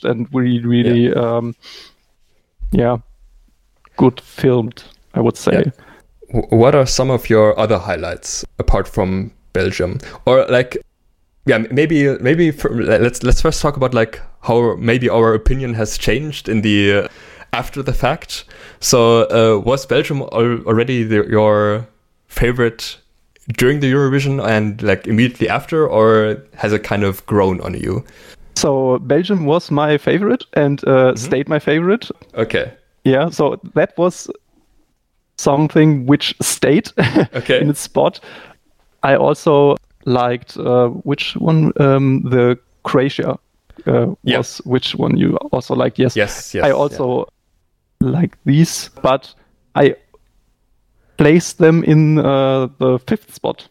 staged and really good filmed, I would say. Yeah. What are some of your other highlights apart from Belgium? Or like, maybe let's first talk about like how maybe our opinion has changed in the after the fact. So was Belgium already your favorite during the Eurovision and like immediately after, or has it kind of grown on you? So Belgium was my favorite and stayed my favorite. Okay. Yeah, so that was something which stayed in its spot. I also liked which one? The Croatia was which one you also liked? Yes. I also like these, but I placed them in the 5th spot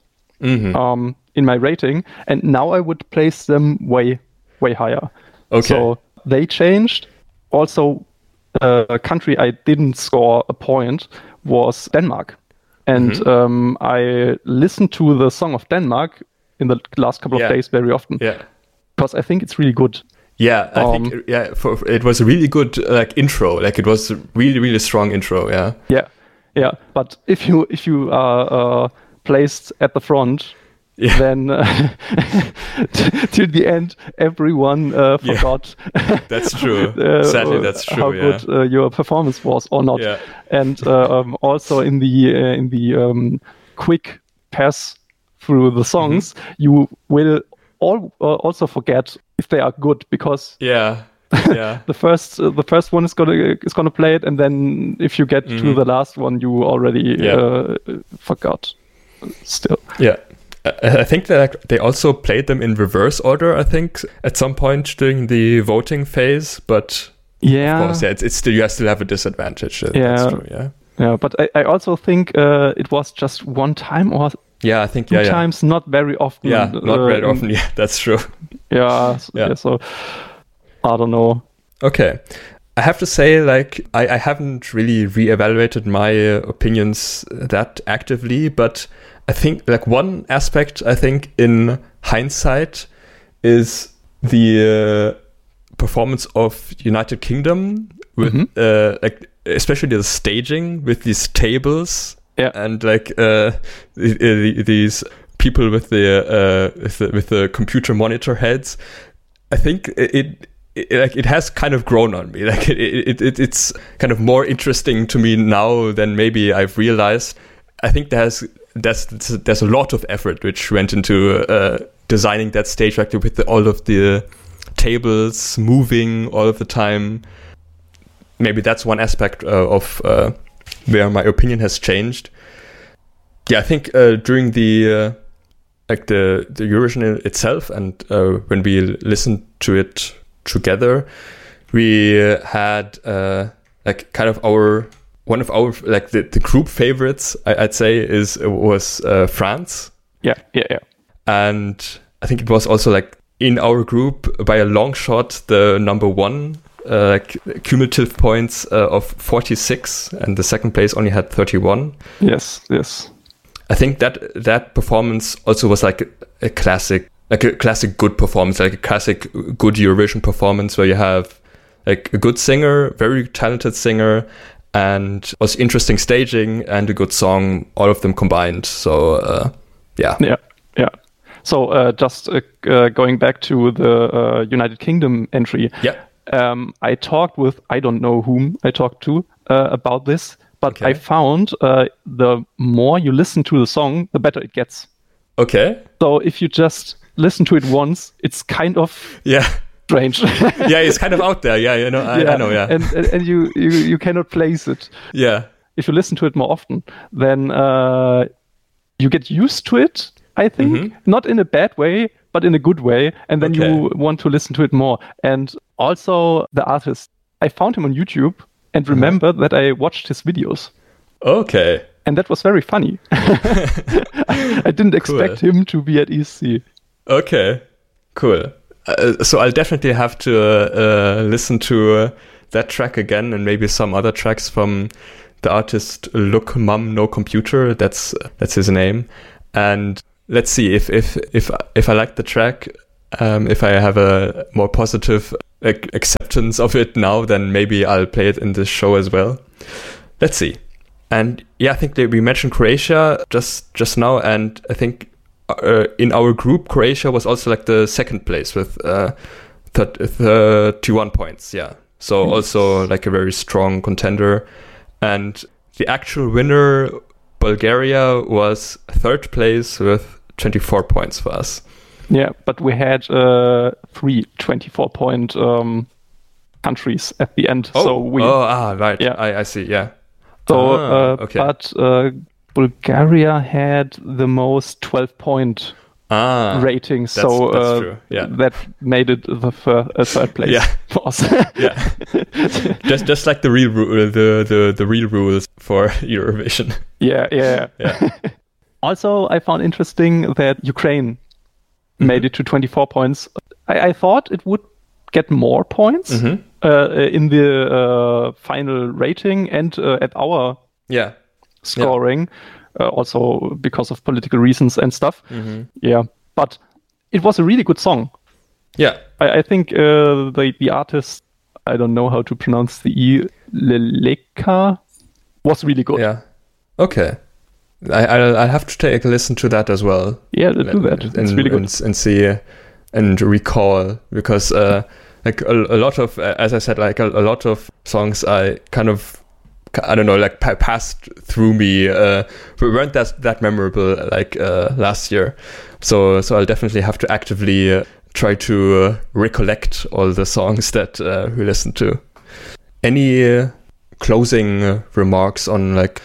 in my rating, and now I would place them way higher. Okay. So they changed. Also, a country I didn't score a point was Denmark. And I listened to the song of Denmark in the last couple of days very often. Yeah. Because I think it's really good. Yeah, I think it was a really good like intro. Like it was a really strong intro. Yeah. Yeah. But if you are placed at the front, then till the end, everyone forgot. That's true. Sadly, that's true. How good your performance was or not. Yeah. And also in the quick pass through the songs, you will also forget if they are good, because the first one is gonna play it, and then if you get to the last one, you already forgot. Still. Yeah. I think that they also played them in reverse order, I think, at some point during the voting phase. But of course, it's still, you still have a disadvantage. That's true, yeah. But I also think it was just one time or I think two times, not very often. Yeah, not very often. Yeah, that's true. So I don't know. Okay. I have to say, like, I haven't really reevaluated my opinions that actively, but I think like one aspect, I think in hindsight, is the performance of United Kingdom with like especially the staging with these tables and like these people with the computer monitor heads. I think it has kind of grown on me. Like it's kind of more interesting to me now than maybe I've realized. I think there's a lot of effort which went into designing that stage, like with all of the tables moving all of the time. Maybe that's one aspect of where my opinion has changed. Yeah, I think during the Eurovision itself, and when we listened to it together, we had like kind of one of our like the group favorites, I'd say, was France. Yeah. And I think it was also like in our group by a long shot the number one cumulative points of 46, and the second place only had 31. Yes. I think that performance also was like a classic good performance, like a classic good Eurovision performance where you have like a good singer, very talented singer, and also interesting staging and a good song, all of them combined. So yeah. So just going back to the United Kingdom entry. I talked with, I don't know whom I talked to about this, but I found the more you listen to the song, the better it gets. Okay. So if you just listen to it once, it's kind of strange. It's kind of out there. I know. And you cannot place it. Yeah. If you listen to it more often, then you get used to it, I think. Not in a bad way, but in a good way. And then you want to listen to it more. And also the artist, I found him on YouTube and remember that I watched his videos. Okay. And that was very funny. I didn't expect him to be at ESC. Okay, cool. So I'll definitely have to listen to that track again, and maybe some other tracks from the artist Look Mum No Computer. That's his name. And let's see if I like the track. If I have a more positive acceptance of it now, then maybe I'll play it in this show as well. Let's see. And yeah, I think that we mentioned Croatia just now, and I think in our group, Croatia was also like the second place with 31 points. Yeah, so also like a very strong contender. And the actual winner, Bulgaria, was third place with 24 points for us. Yeah, but we had 3 24-point countries at the end. Right. Yeah, I see. Yeah. So, okay. But Bulgaria had the most 12-point ratings, so that's true. Yeah. That made it the third place for us. Yeah, just like the real the real rules for Eurovision. Yeah. Also, I found interesting that Ukraine made it to 24 points. I thought it would get more points in the final rating and at our scoring. Also because of political reasons and stuff. Yeah, but it was a really good song. Yeah, I think the artist, I don't know how to pronounce the E, Leleka, was really good. Yeah. Okay. I'll have to take a listen to that as well. Yeah, do that. It's really good. And see and recall, because like a lot of, as I said, like a lot of songs I don't know, like passed through me, weren't that memorable like last year. So I'll definitely have to actively try to recollect all the songs that we listened to. Any closing remarks on like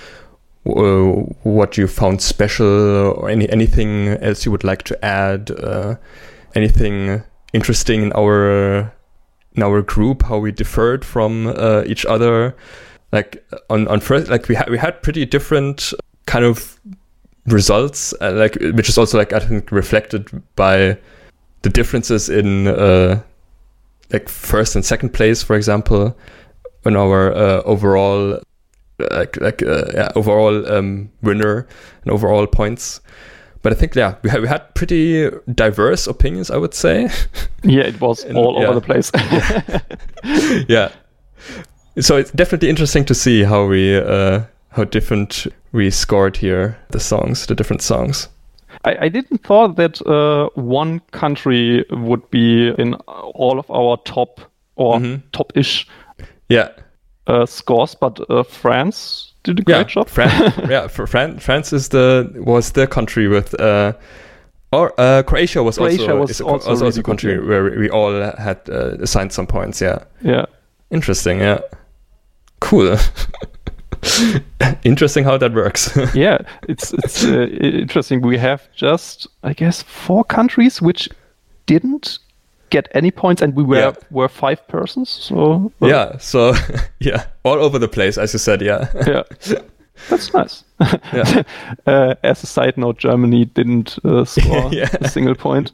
what you found special, or anything else you would like to add? Anything interesting in our group? How we differed from each other? Like on first, like we had pretty different kind of results, like, which is also like I think reflected by the differences in like first and second place, for example, in our overall winner and overall points. But I think we had pretty diverse opinions, I would say. Yeah, it was all over the place. Yeah. So it's definitely interesting to see how different we scored here, the different songs. I didn't thought that one country would be in all of our top or top-ish scores, but France did a great job. France was the country with, Croatia was also a country where we all had assigned some points. Yeah. Interesting. Yeah. Cool. Interesting how that works. Yeah, it's interesting. We have just, I guess, 4 countries which didn't get any points, and we were 5 persons. So all over the place, as you said. Yeah. That's nice. As a side note, Germany didn't score a single point.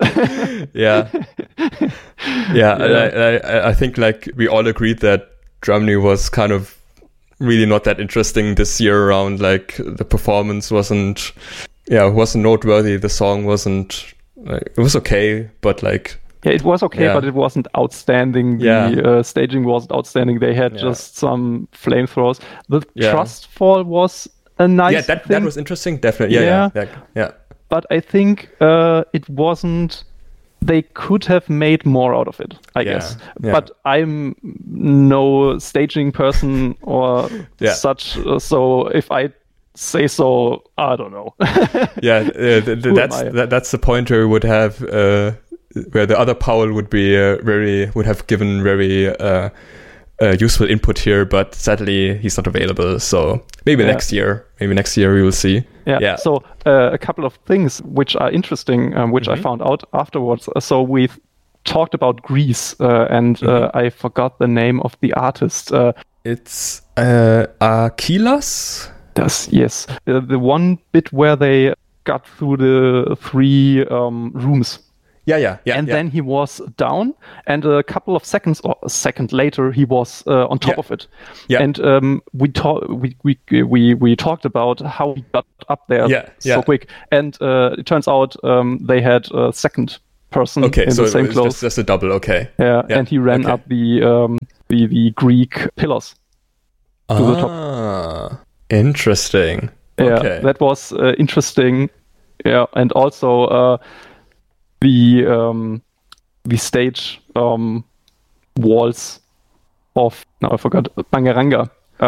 I think like we all agreed that Germany was kind of really not that interesting this year around. Like the performance wasn't noteworthy. The song wasn't, like, it was okay, but like it was okay, but it wasn't outstanding. The staging wasn't outstanding. They had just some flamethrowers. The Trust Fall was a nice thing. That was interesting, definitely. Yeah. But I think it wasn't. They could have made more out of it, I guess. Yeah. But I'm no staging person or such, so if I say so, I don't know. That's the point where we would have where the other Paul would have given very useful input here, but sadly he's not available. So maybe next year we will see. Yeah. So a couple of things which are interesting, which I found out afterwards. So we've talked about Greece, and I forgot the name of the artist. It's Akilas. Yes. The one bit where they got through the 3 rooms. And then he was down, and a couple of seconds or a second later, he was on top of it. Yeah. And we talked about how he got up there so quick, and it turns out they had second person in the same clothes. Just a double, okay. Yeah, and he ran up the Greek pillars to the top. Interesting. Yeah, okay. That was interesting. Yeah, and also the stage walls of, now I forgot, Bangaranga.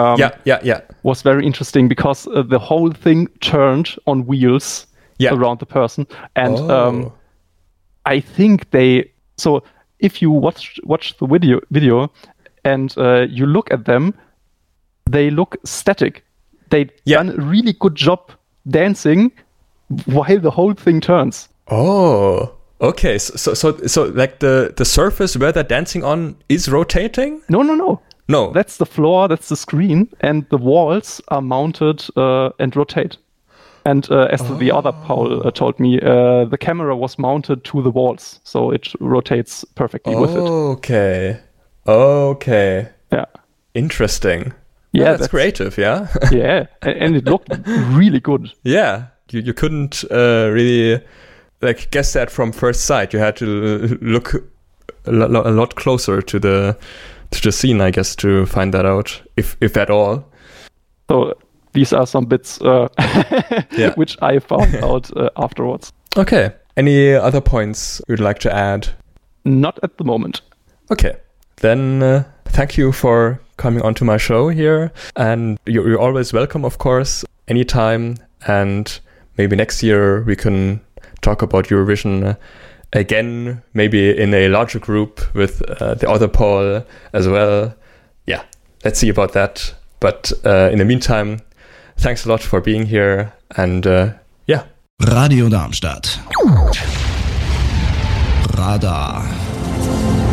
Was very interesting because the whole thing turned on wheels around the person. And I think so if you watch the video and you look at them, they look static. They've done a really good job dancing while the whole thing turns. Oh, okay. So like the surface where they're dancing on is rotating? No. That's the floor, that's the screen, and the walls are mounted and rotate. And as the other Paul told me, the camera was mounted to the walls, so it rotates perfectly with it. Okay. Yeah. Interesting. Yeah, that's creative, yeah? Yeah, and it looked really good. Yeah, you couldn't really like guess that from first sight. You had to look a lot closer to the scene, I guess, to find that out, if at all. So these are some bits which I found out afterwards. Okay. Any other points you'd like to add? Not at the moment. Okay. Then thank you for coming onto my show here. And you're always welcome, of course, anytime. And maybe next year we can talk about Eurovision again, maybe in a larger group with the other Paul as well. Yeah, let's see about that. But in the meantime, thanks a lot for being here. And Radio Darmstadt. Radar.